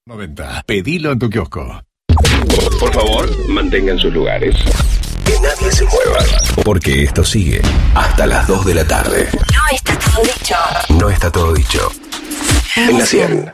90. Pedilo en tu kiosco. Por favor, mantengan sus lugares. Que nadie se mueva. Porque esto sigue hasta las 2 de la tarde. No está todo dicho. No está todo dicho. En la 100.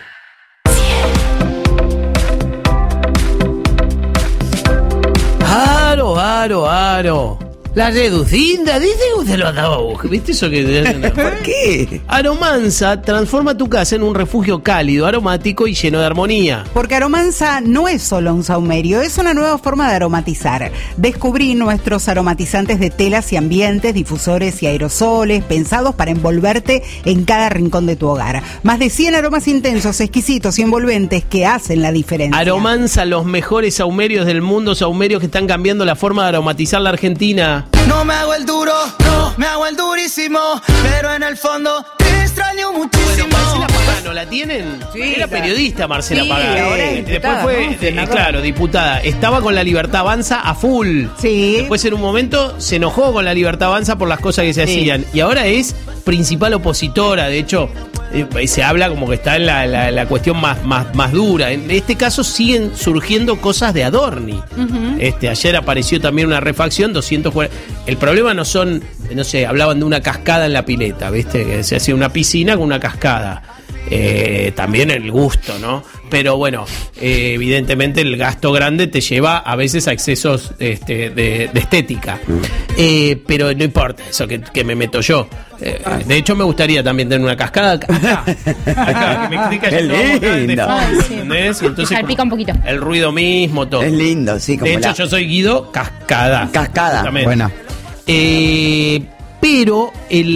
Aro. La reducinda, dice que usted lo ha dado a buscar. ¿Viste eso que ¿Por qué? Aromansa transforma tu casa en un refugio cálido, aromático y lleno de armonía. Porque Aromansa no es solo un saumerio, es una nueva forma de aromatizar. Descubrí nuestros aromatizantes de telas y ambientes, difusores y aerosoles, pensados para envolverte en cada rincón de tu hogar. Más de 100 aromas intensos, exquisitos y envolventes que hacen la diferencia. Aromansa, los mejores saumerios del mundo, saumerios que están cambiando la forma de aromatizar la Argentina. No me hago el duro, no me hago el durísimo, pero en el fondo te extraño muchísimo. Bueno, Marcela Pagano, ¿la tienen? Sí, era periodista Marcela Pagano. ahora es diputada, Después fue, ¿no? claro, diputada. Estaba con la Libertad Avanza a full. Sí. Después en un momento se enojó con la Libertad Avanza por las cosas que se hacían. Y ahora es principal opositora. De hecho, se habla como que está en la cuestión más dura. En este caso siguen surgiendo cosas de Adorni. Ayer apareció también una refacción, 240. El problema no son, no sé, hablaban de una cascada en la pileta, ¿viste? Que se hacía una piscina con una cascada. También el gusto, ¿no? Pero bueno, evidentemente el gasto grande te lleva a veces a excesos de estética. Pero no importa, eso que me meto yo. De hecho, me gustaría también tener una cascada acá que me explica Qué lindo. ¿entendés? Y entonces Salpica un poquito. el ruido mismo, todo. Es lindo, sí. Como De hecho, yo soy Guido Cascada. Cascada, justamente. buena. Pero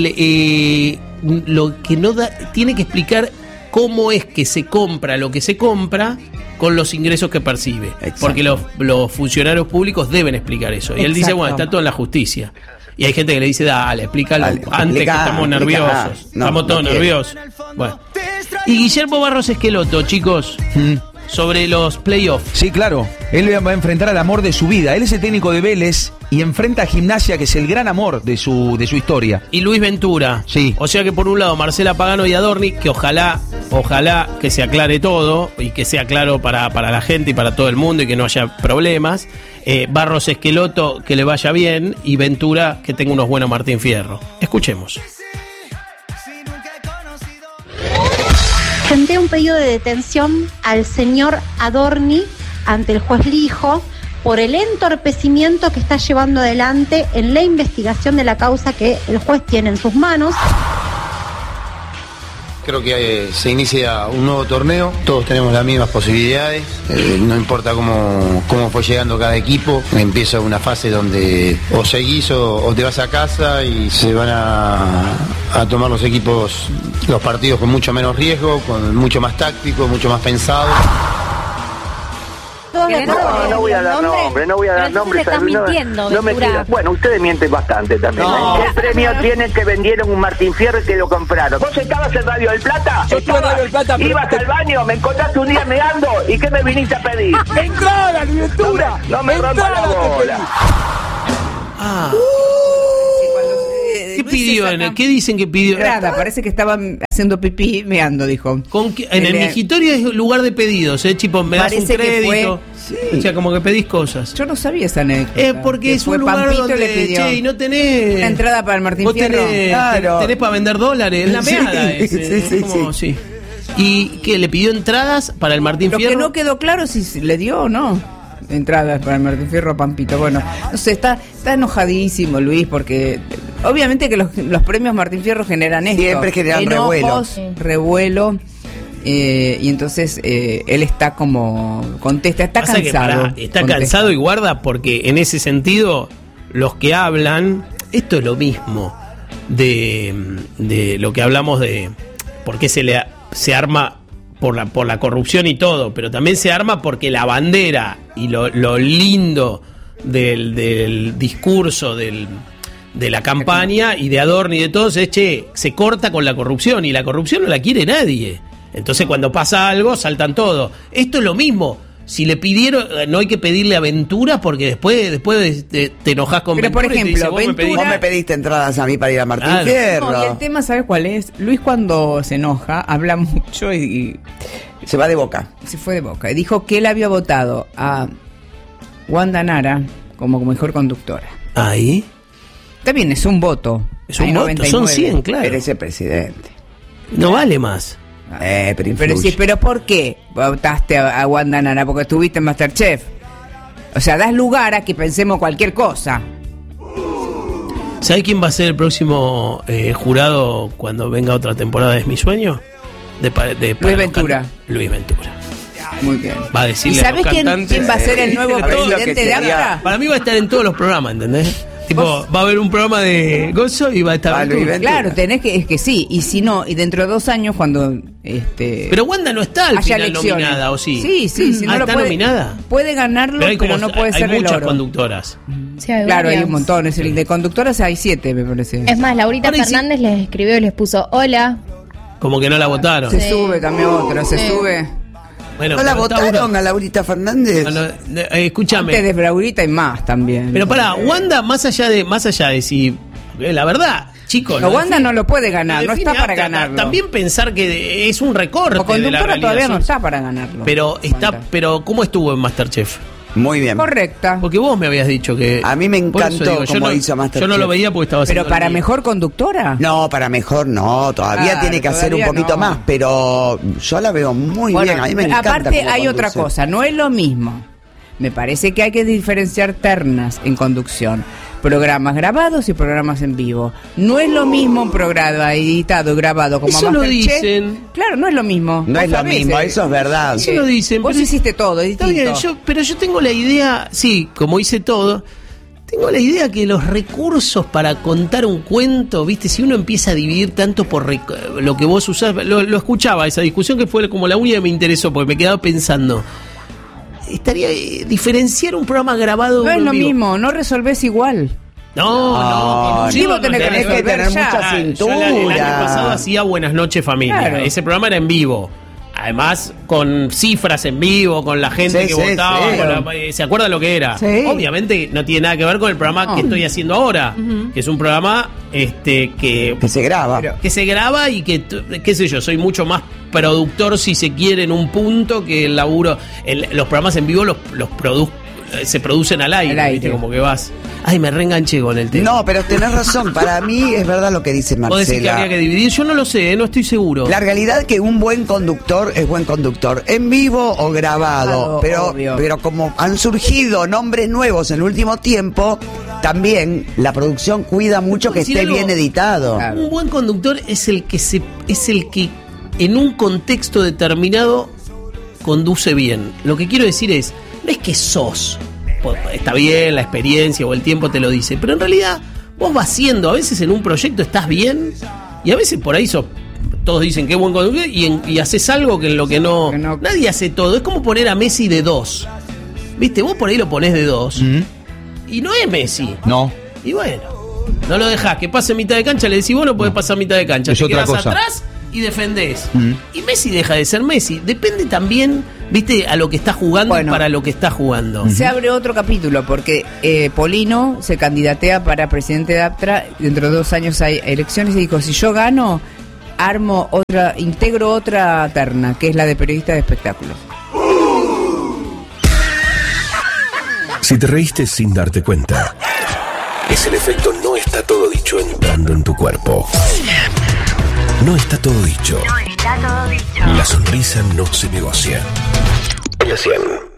lo que no da, tiene que explicar cómo es que se compra lo que se compra con los ingresos que percibe. Exacto. Porque los funcionarios públicos deben explicar eso. Y él dice, Exacto. bueno, está todo en la justicia. Y hay gente que le dice, dale, explícalo Dale, antes explica, que estamos explica. nerviosos. No, Estamos todos no quiere. nerviosos. Bueno. Y Guillermo Barros Esqueloto, chicos, sobre los playoffs. Sí, claro. Él va a enfrentar al amor de su vida. Él es el técnico de Vélez y enfrenta a Gimnasia, que es el gran amor de su historia. Y Luis Ventura. Sí. O sea que por un lado Marcela Pagano y Adorni, que ojalá que se aclare todo y que sea claro para la gente y para todo el mundo y que no haya problemas. Barros Esqueloto, que le vaya bien, y Ventura, que tenga unos buenos Martín Fierro. Escuchemos. Presenté un pedido de detención al señor Adorni ante el juez Lijo por el entorpecimiento que está llevando adelante en la investigación de la causa que el juez tiene en sus manos. Creo que se inicia un nuevo torneo, todos tenemos las mismas posibilidades, no importa cómo fue llegando cada equipo, empieza una fase donde o seguís o te vas a casa y se van a tomar los equipos, los partidos con mucho menos riesgo, con mucho más táctico, mucho más pensado. No voy a dar nombre, no voy a dar nombre. Estás mintiendo, no me Ventura. quiero. Bueno, ustedes mienten bastante también. No. ¿Qué premio tienen que vendieron un Martín Fierro y que lo compraron? ¿Vos estabas en Radio del Plata? Yo estuve en Radio del Plata, pero- Ibas al baño, me encontraste un día meando y ¿qué me viniste a pedir? ¡Entrada, Ventura! No me rompa la bola. Ah. ¿Qué pidió? ¿Qué dicen que pidió? Nada, parece que estaban haciendo pipí meando, dijo. En el migitorio es lugar de pedidos, tipo, me das un Parece que crédito. fue- O sea, como que pedís cosas. Yo no sabía esa anécdota. Porque Que es fue un lugar Pampito donde, le pidió che, y no tenés... una entrada para el Martín Vos Fierro. tenés para vender dólares, es la Sí, meada ese. sí, Es como, sí. ¿Y qué, le pidió entradas para el Martín Lo Fierro? que no quedó claro es si le dio o no entradas para el Martín Fierro a Pampito. Bueno, no sé, está enojadísimo Luis porque obviamente que los premios Martín Fierro generan esto. Siempre generan enojos, revuelo. Y entonces él está como contesta, está Pasa que, cansado. está contesta. cansado y guarda porque en ese sentido los que hablan, esto es lo mismo de lo que hablamos de por qué se arma por la corrupción y todo, pero también se arma porque la bandera y lo lindo del discurso de la campaña y de Adorni y de todos es, che, se corta con la corrupción y la corrupción no la quiere nadie. Entonces cuando pasa algo saltan todos. Esto es lo mismo. Si le pidieron, no hay que pedirle a Ventura porque después te enojás con Pero, Ventura. por ejemplo, y te dice, Ventura- Vos me pediste entradas a mí para ir a Martín Claro. Fierro. No, y el tema, ¿sabes cuál es? Luis cuando se enoja habla mucho y Se va de Boca. Se fue de Boca. Y dijo que él había votado a Wanda Nara como mejor conductora. Ahí. Está bien, es un voto. Es un Hay voto, 99. son 100, claro. Pero ese presidente. No vale más. Pero influye. Pero sí, pero ¿por qué votaste a Wanda Nara? Porque estuviste en MasterChef. O sea, das lugar a que pensemos cualquier cosa. ¿Sabes quién va a ser el próximo jurado cuando venga otra temporada de Es mi sueño? Luis Ventura. Luis Ventura. Muy bien. Va a decirle ¿Y sabes a los cantantes, quién va a ser el nuevo de todo lo presidente de APRA? Para mí va a estar en todos los programas, ¿entendés? Tipo, va a haber un programa de Gozo y va a estar Luis Ventura. Claro, es que sí. Y si no, y dentro de 2 años cuando Pero Wanda no está al haya final elecciones. nominada, ¿o sí? Sí, si no lo ¿está puede, nominada? Puede ganarlo, pero no puede ser hay el muchas oro. conductoras. Sí, hay Claro, hay varias. un montón. El de conductoras hay 7, me parece. Es más, Laurita Ahora, y Fernández les escribió y les puso hola. Como que no la votaron. Se sube también otra, se sube. Bueno, ¿No la pero está votaron uno- a Laurita Fernández? escúchame. Antes de Laurita hay más también. Pero pará, Wanda, más allá de si. La verdad, chicos. No, Wanda no lo puede ganar, no está para APTA, ganarlo. También pensar que es un recorte Como de la conductora realidad. todavía no está para ganarlo. Pero ¿cómo estuvo en MasterChef? Muy bien. Correcta. Porque vos me habías dicho que. A mí me por eso encantó yo cómo no- hizo MasterChef. Yo no lo veía porque estaba haciendo. Pero para el mío. mejor conductora. No, para mejor no. Todavía Claro, tiene que hacer un todavía poquito no. más, pero yo la veo muy Bueno, bien. A mí me encanta. aparte cómo hay conduce. otra cosa, no es lo mismo. Me parece que hay que diferenciar ternas en conducción. Programas grabados y programas en vivo. No es lo mismo un programa editado, grabado como Eso lo MasterChef. dicen. Claro, no es lo mismo. No Vos es lo sabés, mismo, eso es verdad. Eso lo dicen. Vos pero- hiciste todo, es Está distinto. bien, pero yo tengo la idea, sí, como hice todo, tengo la idea que los recursos para contar un cuento, viste, si uno empieza a dividir tanto por lo que vos usás, lo escuchaba, esa discusión que fue como la única que me interesó, porque me quedaba pensando, estaría diferenciar un programa grabado No de es uno lo en vivo. mismo, no resolvés igual. No, en vivo tenés tenés que tener mucha cintura. Yo el año pasado hacía Buenas noches familia. Claro. Ese programa era en vivo. Además, con cifras en vivo, con la gente Sí, que sí, votaba. sí. ¿Se acuerda lo que era? Sí. Obviamente no tiene nada que ver con el programa No. que estoy haciendo ahora. Que es un programa que se graba. que se graba y que, qué sé yo, soy mucho más productor, si se quiere, en un punto que el laburo. Los programas en vivo se producen al aire, Al aire. ¿viste? Como que vas. Ay, me reenganché con el tema. No, pero tenés razón. Para mí es verdad lo que dice ¿Vos decís que Marcela. habría que dividir? Yo no lo sé, no estoy seguro. La realidad es que un buen conductor es buen conductor, en vivo o grabado. Claro, Pero, obvio. pero como han surgido nombres nuevos en el último tiempo, también la producción cuida mucho que decir esté algo? bien editado. Claro. Un buen conductor es el que en un contexto determinado conduce bien. Lo que quiero decir es, no es que sos, está bien, la experiencia o el tiempo te lo dice, pero en realidad vos vas siendo, a veces en un proyecto estás bien y a veces por ahí todos dicen que buen conductor y haces algo que en lo que no, Que no- nadie hace todo. Es como poner a Messi de 2. ¿Viste? Vos por ahí lo ponés de 2 y no es Messi. No. Y bueno, no lo dejás que pase mitad de cancha, le decís vos no podés pasar mitad de cancha. Es Te otra quedás cosa. atrás y defendés. Y Messi deja de ser Messi. Depende también, viste, a lo que está jugando y Bueno. para lo que está jugando. Se abre otro capítulo porque Polino se candidatea para presidente de APTRA. Dentro de 2 años hay elecciones y dijo: si yo gano, integro otra terna, que es la de periodista de espectáculos. Si te reíste sin darte cuenta, es el efecto no está todo dicho entrando en tu cuerpo. No está todo dicho. La sonrisa no se negocia. En la 100.